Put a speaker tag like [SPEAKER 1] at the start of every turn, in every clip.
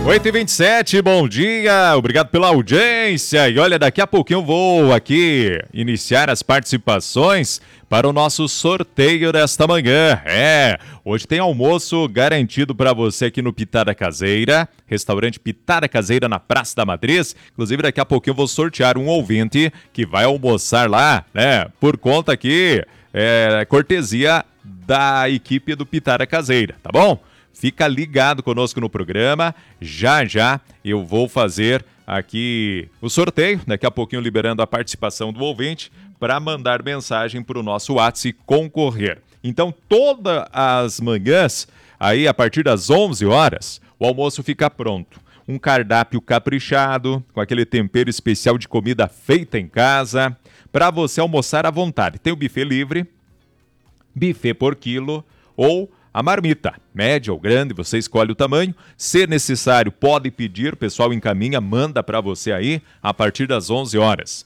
[SPEAKER 1] 8h27, bom dia, obrigado pela audiência. E olha, daqui a pouquinho eu vou aqui iniciar as participações para o nosso sorteio desta manhã. Hoje tem almoço garantido para você aqui no Pitada Caseira, restaurante Pitada Caseira na Praça da Matriz. Inclusive, daqui a pouquinho eu vou sortear um ouvinte que vai almoçar lá, por conta aqui, cortesia da equipe do Pitada Caseira, tá bom? Fica ligado conosco no programa, já eu vou fazer aqui o sorteio, daqui a pouquinho liberando a participação do ouvinte para mandar mensagem para o nosso WhatsApp e concorrer. Então, todas as manhãs, aí a partir das 11 horas, o almoço fica pronto. Um cardápio caprichado, com aquele tempero especial de comida feita em casa, para você almoçar à vontade. Tem o buffet livre, buffet por quilo ou a marmita, média ou grande, você escolhe o tamanho. Se necessário, pode pedir, o pessoal encaminha, manda para você aí a partir das 11 horas.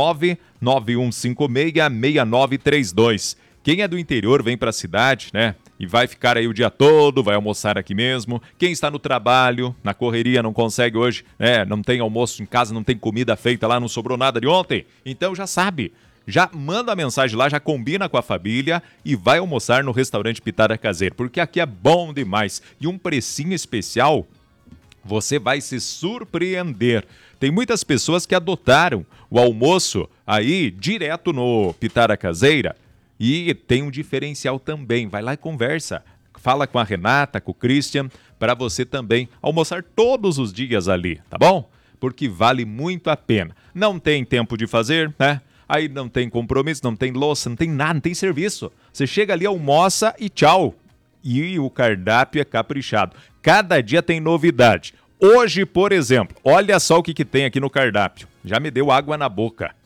[SPEAKER 1] 991566932. Quem é do interior vem para a cidade, e vai ficar aí o dia todo, vai almoçar aqui mesmo. Quem está no trabalho, na correria, não consegue hoje, não tem almoço em casa, não tem comida feita lá, não sobrou nada de ontem. Então já sabe. Já manda a mensagem lá, já combina com a família e vai almoçar no restaurante Pitada Caseira, porque aqui é bom demais. E um precinho especial, você vai se surpreender. Tem muitas pessoas que adotaram o almoço aí direto no Pitada Caseira e tem um diferencial também. Vai lá e conversa. Fala com a Renata, com o Christian, para você também almoçar todos os dias ali, tá bom? Porque vale muito a pena. Não tem tempo de fazer, Aí não tem compromisso, não tem louça, não tem nada, não tem serviço. Você chega ali, almoça e tchau. E o cardápio é caprichado. Cada dia tem novidade. Hoje, por exemplo, olha só o que tem aqui no cardápio. Já me deu água na boca.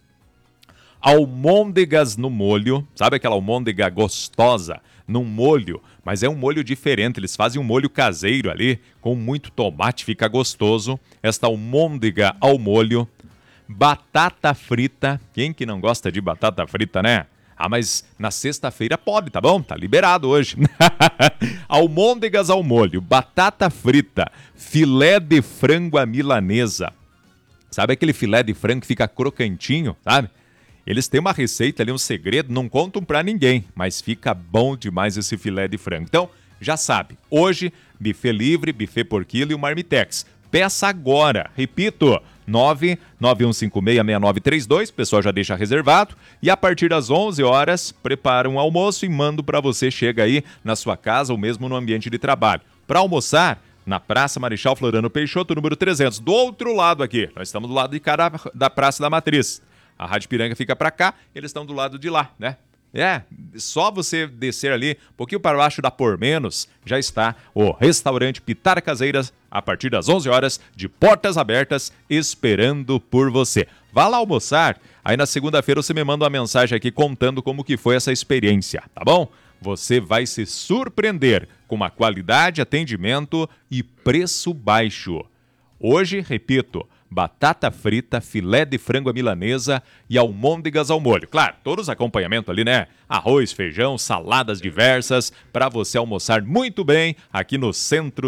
[SPEAKER 1] Almôndegas no molho. Sabe aquela almôndega gostosa? Num molho, mas é um molho diferente. Eles fazem um molho caseiro ali, com muito tomate, fica gostoso. Esta almôndega ao molho. Batata frita. Quem que não gosta de batata frita, né? Mas na sexta-feira pode, tá bom? Tá liberado hoje. Almôndegas ao molho, batata frita, filé de frango à milanesa. Sabe aquele filé de frango que fica crocantinho, sabe? Eles têm uma receita ali, um segredo, não contam pra ninguém, mas fica bom demais esse filé de frango. Então, já sabe, hoje, buffet livre, buffet por quilo e o Marmitex. Peça agora, repito, 991566932, o pessoal já deixa reservado, e a partir das 11 horas, prepara um almoço e mando para você, chega aí na sua casa ou mesmo no ambiente de trabalho. Para almoçar, na Praça Marechal Floriano Peixoto, número 300, do outro lado aqui, nós estamos do lado de cá da Praça da Matriz. A Rádio Piranga fica para cá, eles estão do lado de lá, só você descer ali, um pouquinho para baixo da Por Menos, já está o restaurante Pitada Caseiras, a partir das 11 horas, de portas abertas, esperando por você. Vá lá almoçar, aí na segunda-feira você me manda uma mensagem aqui contando como que foi essa experiência, tá bom? Você vai se surpreender com uma qualidade, atendimento e preço baixo. Hoje, repito, batata frita, filé de frango à milanesa e almôndegas ao molho. Claro, todos os acompanhamentos ali, Arroz, feijão, saladas diversas, para você almoçar muito bem aqui no centro